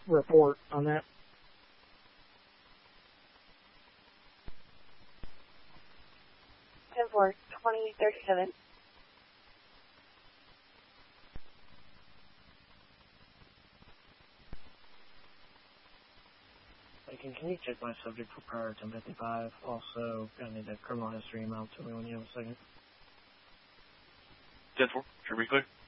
report on that. Ten four 2037. Can you check my subject for prior 1055? Also, I need a criminal history email to me when you have a second. 10-4, should we be clear?